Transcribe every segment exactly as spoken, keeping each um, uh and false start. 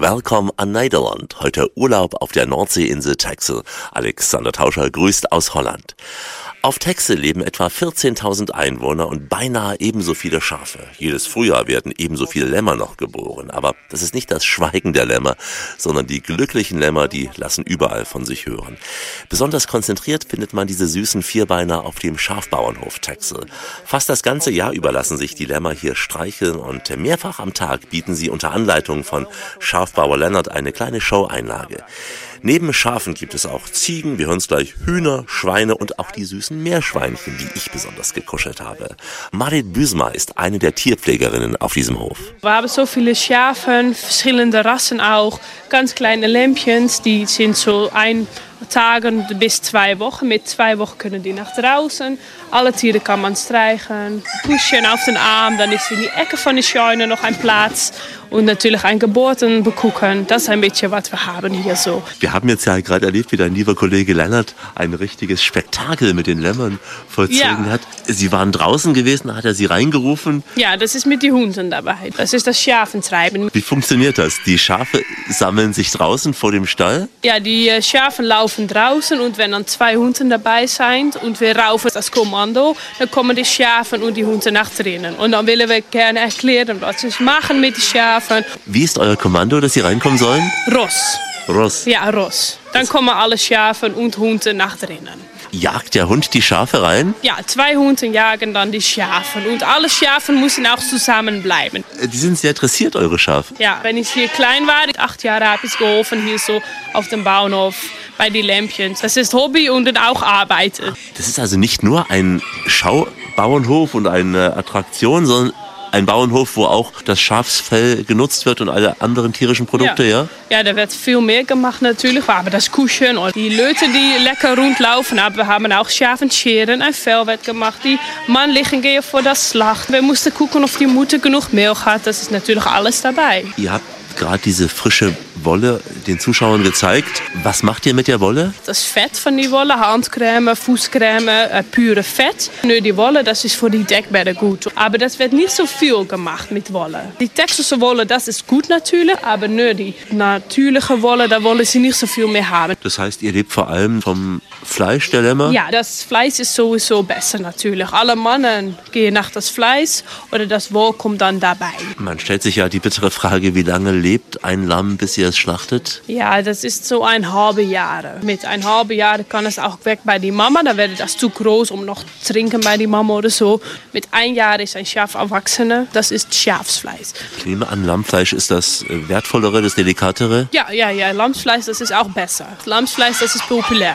Welcome an Nederland. Heute Urlaub auf der Nordseeinsel Texel. Alexander Tauscher grüßt aus Holland. Auf Texel leben etwa vierzehntausend Einwohner und beinahe ebenso viele Schafe. Jedes Frühjahr werden ebenso viele Lämmer noch geboren. Aber das ist nicht das Schweigen der Lämmer, sondern die glücklichen Lämmer, die lassen überall von sich hören. Besonders konzentriert findet man diese süßen Vierbeiner auf dem Schafbauernhof Texel. Fast das ganze Jahr über lassen sich die Lämmer hier streicheln und mehrfach am Tag bieten sie unter Anleitung von Schafbauer Lennart eine kleine Showeinlage. Neben Schafen gibt es auch Ziegen, wir hören es gleich, Hühner, Schweine und auch die süßen Meerschweinchen, die ich besonders gekuschelt habe. Marit Büsma ist eine der Tierpflegerinnen auf diesem Hof. Wir haben so viele Schafen, verschillende Rassen auch, ganz kleine Lämpchens, die sind so ein Tagen bis zwei Wochen. Mit zwei Wochen können die nach draußen. Alle Tiere kann man streichen, pushen auf den Arm. Dann ist in die Ecke von der Scheune noch ein Platz. Und natürlich ein Geburten begucken. Das ist ein bisschen, was wir haben hier so. Wir haben jetzt ja gerade erlebt, wie dein lieber Kollege Lennart ein richtiges Spektakel mit den Lämmern vollzogen ja. hat. Sie waren draußen gewesen, hat er sie reingerufen? Ja, das ist mit den Hunden dabei. Das ist das Schafentreiben. Wie funktioniert das? Die Schafe sammeln sich draußen vor dem Stall? Ja, die Schafen laufen draußen und wenn dann zwei Hunde dabei sind und wir raufen das Kommando, dann kommen die Schafen und die Hunde nach drinnen. Und dann wollen wir gerne erklären, was wir machen mit den Schafen. Wie ist euer Kommando, dass sie reinkommen sollen? Ross. Ross? Ja, Ross. Dann kommen alle Schafen und Hunde nach drinnen. Jagt der Hund die Schafe rein? Ja, zwei Hunde jagen dann die Schafen. Und alle Schafen müssen auch zusammenbleiben. Die sind sehr interessiert, eure Schafe. Ja, wenn ich hier klein war, acht Jahre habe ich geholfen, hier so auf dem Bauernhof bei den Lämpchen. Das ist Hobby und dann auch Arbeit. Das ist also nicht nur ein Schaubauernhof und eine Attraktion, sondern ein Bauernhof, wo auch das Schafsfell genutzt wird und alle anderen tierischen Produkte, ja? Ja, ja, da wird viel mehr gemacht natürlich. Wir haben das Kuschen und die Leute, die lecker rundlaufen. Aber wir haben auch Schafenscheren, ein Fell wird gemacht. Die Mannlichen gehen vor das Schlacht. Wir mussten gucken, ob die Mutter genug Milch hat. Das ist natürlich alles dabei. Ihr habt gerade diese frische Wolle den Zuschauern gezeigt. Was macht ihr mit der Wolle? Das Fett von die Wolle, Handcreme, Fußcreme, äh, pure Fett. Nur die Wolle, das ist für die Deckbetten gut. Aber das wird nicht so viel gemacht mit Wolle. Die textische Wolle, das ist gut natürlich, aber nur die natürliche Wolle, da wollen sie nicht so viel mehr haben. Das heißt, ihr lebt vor allem vom Fleisch der Lämmer? Ja, das Fleisch ist sowieso besser natürlich. Alle Männer gehen nach das Fleisch oder das Woll kommt dann dabei. Man stellt sich ja die bittere Frage, wie lange lebt ein Lamm, bis ihr es schlachtet? Ja, das ist so ein halbes Jahr. Mit ein halbes Jahr kann es auch weg bei der Mama. Dann wird das zu groß, um noch zu trinken bei der Mama oder so. Mit ein Jahr ist ein Schaf erwachsen. Das ist Schafsfleisch. Ich nehme an, Lammfleisch ist das wertvollere, das delikatere? Ja, ja, ja. Lammfleisch, das ist auch besser. Lammfleisch, das ist populär.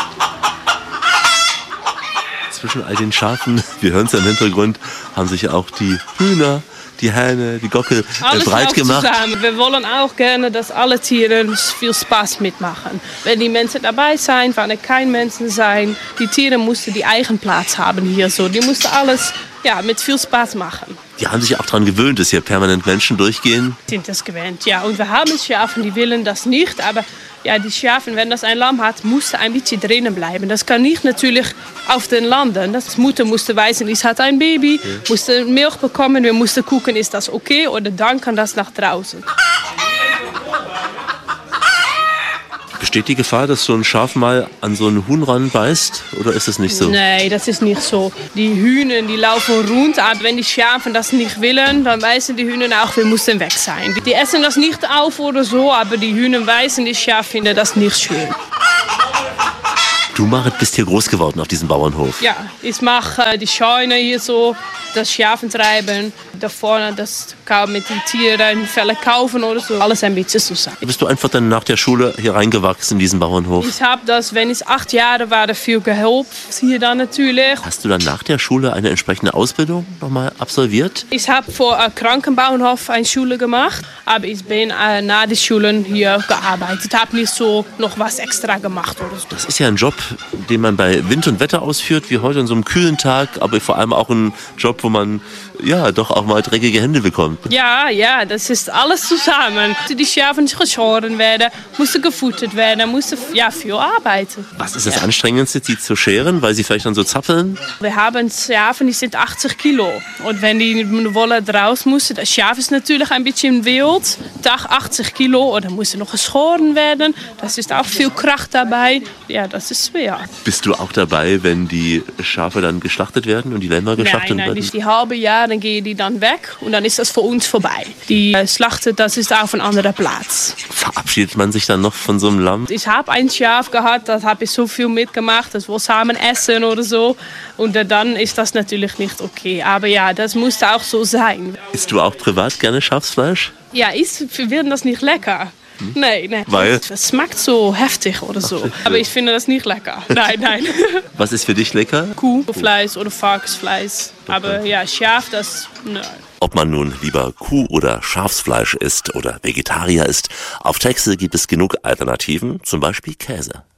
Zwischen all den Schafen, wir hören es im Hintergrund, haben sich auch die Hühner, die Hähne, die Gockel Alles breit gemacht. Zusammen. Wir wollen auch gerne, dass alle Tiere viel Spaß mitmachen. Wenn die Menschen dabei sind, wenn es keine Menschen sind, die Tiere mussten die eigenen Platz haben hier so. Die mussten alles ja, mit viel Spaß machen. Die haben sich auch daran gewöhnt, dass hier permanent Menschen durchgehen. Sind das gewöhnt, ja. Und wir haben Schafen, die wollen das nicht, aber ja, die Schafen, wenn das ein Lamm hat, muss ein bisschen drinnen bleiben. Das kann nicht natürlich auf den landen. Das Mutter musste wissen, es hat ein Baby, ja. Musste Milch bekommen. Wir mussten gucken, ist das okay oder dann kann das nach draußen. Besteht die Gefahr, dass so ein Schaf mal an so einen Huhn ranbeißt? Oder ist das nicht so? Nein, das ist nicht so. Die Hühner, die laufen rund, aber wenn die Schafen das nicht wollen, dann wissen die Hühner auch, wir müssen weg sein. Die essen das nicht auf oder so, aber die Hühner wissen, die Schafe finden das nicht schön. Du, Marit, bist hier groß geworden auf diesem Bauernhof. Ja, ich mache äh, die Scheune hier so, das Schafentreiben, da vorne das mit den Tieren, Felle kaufen oder so. Alles ein bisschen zusammen. Bist du einfach dann nach der Schule hier reingewachsen in diesen Bauernhof? Ich habe das, wenn ich acht Jahre war, viel geholfen, hier dann natürlich. Hast du dann nach der Schule eine entsprechende Ausbildung nochmal absolviert? Ich habe vor einem Krankenbauernhof eine Schule gemacht, aber ich bin äh, nach der Schule hier gearbeitet. Ich habe nicht so noch was extra gemacht oder so. Das ist ja ein Job, den man bei Wind und Wetter ausführt, wie heute an so einem kühlen Tag, aber vor allem auch ein Job, wo man ja doch auch mal dreckige Hände bekommt. Ja, ja, das ist alles zusammen. Die Schafe geschoren werden, mussten gefuttert werden, mussten ja, viel arbeiten. Was ist das ja. Anstrengendste, die zu scheren, weil sie vielleicht dann so zappeln? Wir haben Schafe, die sind achtzig Kilo. Und wenn die Wolle draus müssen, das Schaf ist natürlich ein bisschen wild, Tag achtzig Kilo, und dann muss noch geschoren werden. Das ist auch viel Kraft dabei. Ja, das ist schwer. Bist du auch dabei, wenn die Schafe dann geschlachtet werden und die Lämmer geschlachtet nein, nein, werden? Nein, die halbe Jahr, dann gehen die dann weg und dann ist das für uns vorbei. Die äh, Schlachten, das ist auf einem anderen Platz. Verabschiedet man sich dann noch von so einem Lamm? Ich habe ein Schaf gehabt, das habe ich so viel mitgemacht, das wir zusammen essen oder so. Und äh, dann ist das natürlich nicht okay. Aber ja, das musste auch so sein. Isst du auch privat gerne Schafsfleisch? Ja, ich finde das nicht lecker. Hm? Nee, nee. Weil? Das schmeckt so heftig oder so. Ach, aber ich finde das nicht lecker. Nein, nein. Was ist für dich lecker? Kuhfleisch oder Foxfleisch. Aber ja, Schaf, das... Nein. Ob man nun lieber Kuh- oder Schafsfleisch isst oder Vegetarier ist, auf Texel gibt es genug Alternativen, zum Beispiel Käse.